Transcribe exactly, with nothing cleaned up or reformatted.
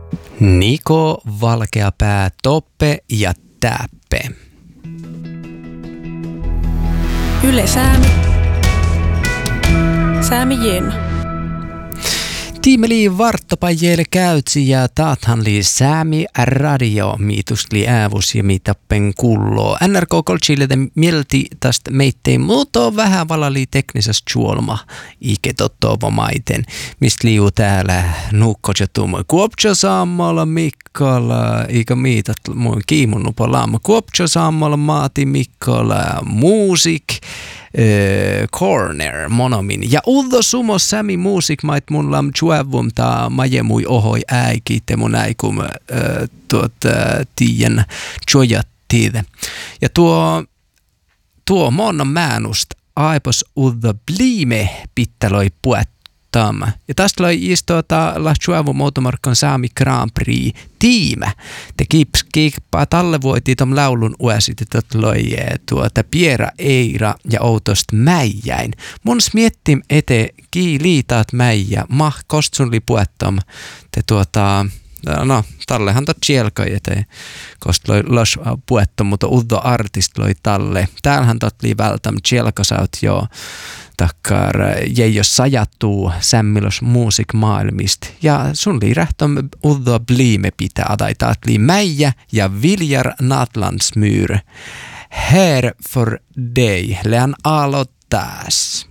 Niko, Valkeapää, Toppe ja Täppe. Yle Säämi. Säämi Jenna. Tiimeli varttopajelle käytsi ja taathan li Säämi radio miitusli äävus ja miitappen kulloo. N R K kolchille mielti tästä meittein muuto vähän valali teknisessä juolma ike tottovomaiten. Mistä liu täällä nukkotjatuuma kuoptjo saamalla Mikkola, eikä miitat mun kiimunnupa laama. Kuoptjo saamalla maati Mikkola music. Uh, corner monomin. Ja uddo sumo Sami music mait mun lam juevum ta majemui ohoi äiki te mun äikum uh, tuot uh, tien jojattiide. Ja tuo tuo monna määnust aipos uddo blime pittaloi puet. Ja tästä loi istuota la juevu motomarkon Sami Grand Prix tiimä. Te kips kiippaa talle voitiin tom laulun uesit, että loi tuota Piera Eira ja Outost Mäijäin. Mun miettim ete kii liitaat mäijä, mah kostsun li puettom. Te tuota, no tallehan tot sielkai ete kost loi los puettom, mutta uddo artist loi talle. Täällähän tot li vältäm sielkasaut jo. Takkar jäi sajattuu sämmilos musiikmaailmista. Ja sun lii rähtom uddo bliime pitää taitaat lii Mäijä ja Viljar Natlandsmyr. Här för dig, län aloittas.